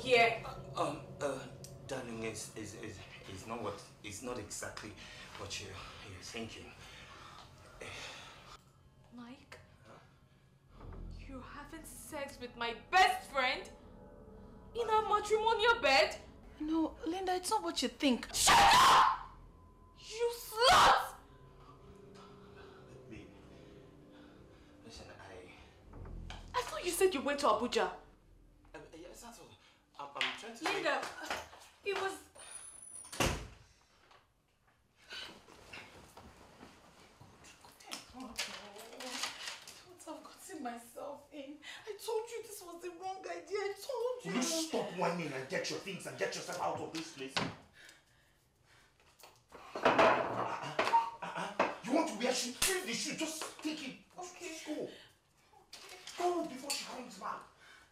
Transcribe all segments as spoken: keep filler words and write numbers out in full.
here? Um, uh, darling, it's, it's, it's, it's not what, it's not exactly what you, you're thinking. Mike? Huh? You're having sex with my best friend? In our matrimonial bed? No, Linda, it's not what you think. Shut up! You slut! Babe, listen, I... I thought you said you went to Abuja. Uh, yes, that's all. I'm, I'm trying to Linda, say... it was... What I've gotten myself in. I told you this was the wrong idea. I told you. Will you stop whining and get your things and get yourself out of this place? Uh-uh, uh-uh. You want to wear shoes? Leave the shoe. Just take it. Okay. Just go. Go before she comes back.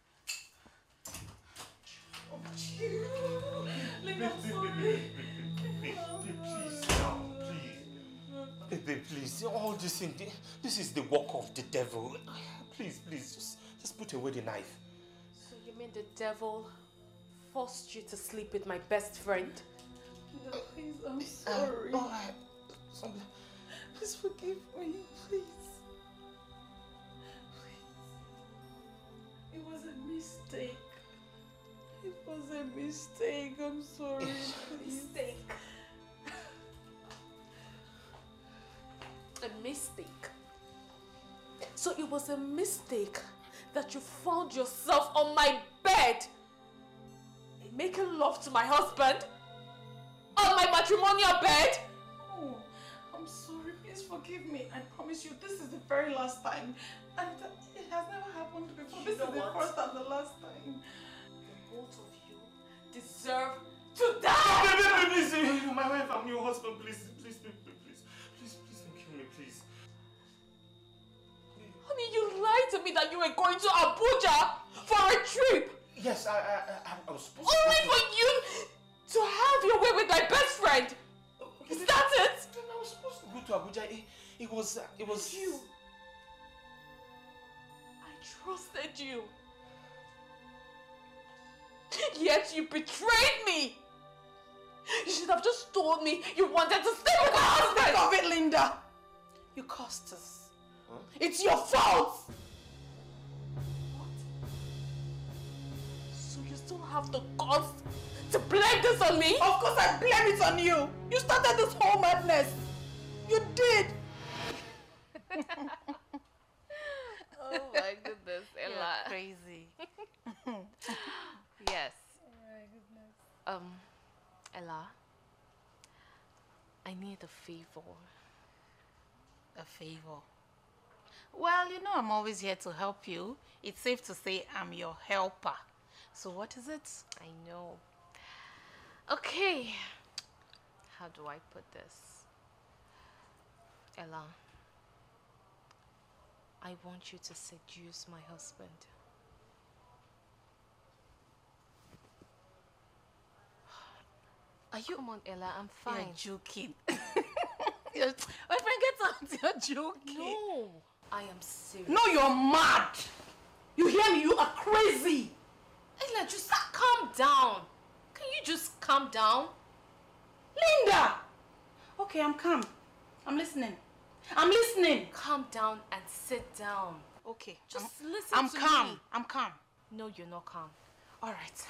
Oh, you. Linda, I'm sorry. Please, now, please. Baby, please, all this thing, this is the work of the devil. Please, please, just, just put away the knife. So you mean the devil forced you to sleep with my best friend? No, please, I'm sorry. Uh, oh, I, please forgive me, please. Please. It was a mistake. It was a mistake. I'm sorry. Please. Mistake. A mistake. So it was a mistake that you found yourself on my bed, making love to my husband on my matrimonial bed. Oh, I'm sorry. Please forgive me. I promise you, this is the very last time, and it has never happened before. You this is know the what? first and the last time. The both of you deserve to die. Please, please, please, my wife, I'm your husband. Please, please, please, please, please, please don't kill me, please. Honey, you lied to me that you were going to Abuja for a trip. Yes, I, I, I, I was supposed Only to. for you to have your way with my best friend. Is that it? I was supposed to go to Abuja. It, it was, it was you. I trusted you. Yet you betrayed me. You should have just told me you wanted to stay with my husband. Think of it, Linda. You cost us. Huh? It's your fault. What? So you still have the guts to blame this on me? Of course I blame it on you. You started this whole madness. You did. Oh my goodness, Ella. You're crazy. Yes. Oh my goodness. Um, Ella, I need a favor. A favor? Well, you know I'm always here to help you. It's safe to say I'm your helper. So what is it? I know. Okay. How do I put this? Ella, I want you to seduce my husband. Are you? Come on, Ella, I'm fine. You're joking. You're, my friend, get out. You're joking. No, I am serious. No, you're mad. You hear me? You are crazy. Ella, just calm down. Can you just calm down? Linda! Okay, I'm calm. I'm listening. I'm listening. Calm down and sit down. Okay. Just I'm, listen I'm to calm. me. I'm calm. No, you're not calm. All right.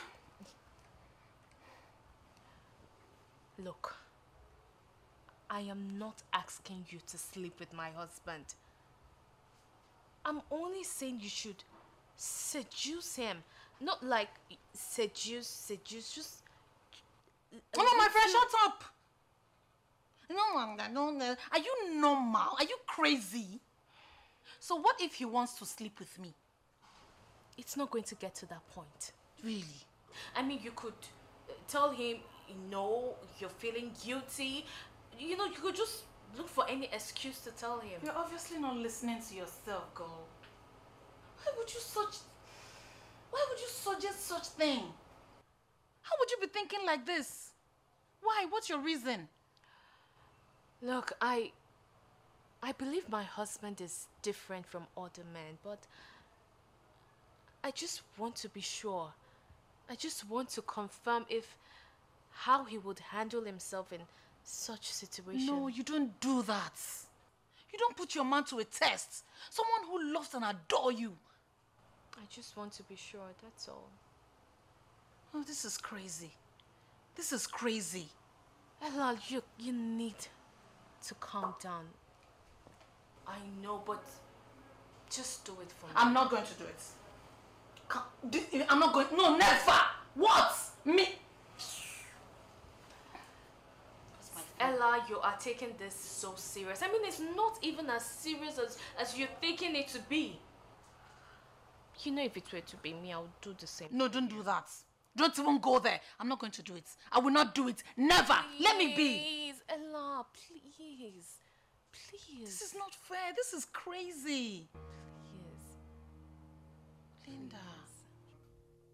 Look, I am not asking you to sleep with my husband. I'm only saying you should seduce him. Not like seduce, seduce, just... Come on, my friend, shut up. No, no, no. Are you normal? Are you crazy? So what if he wants to sleep with me? It's not going to get to that point. Really? I mean, you could tell him, you know, you're feeling guilty. You know, you could just look for any excuse to tell him. You're obviously not listening to yourself, girl. Why would you such... Why would you suggest such thing? How would you be thinking like this? Why? What's your reason? Look, I... I believe my husband is different from other men, but I just want to be sure. I just want to confirm if how he would handle himself in such situation. No, you don't do that. You don't put your man to a test. Someone who loves and adores you. I just want to be sure, that's all. Oh, this is crazy. This is crazy. Ella, you, you need to calm down. I know, but just do it for me. I'm not going to do it. Can't- do- I'm not going. No, never. What? Me? Ella, you are taking this so serious. I mean, it's not even as serious as, as you're thinking it to be. You know, if it were to be me, I would do the same. No, don't do that. Don't even go there. I'm not going to do it. I will not do it. Never. Please, Let me be. Please, Ella, please. Please. This is not fair. This is crazy.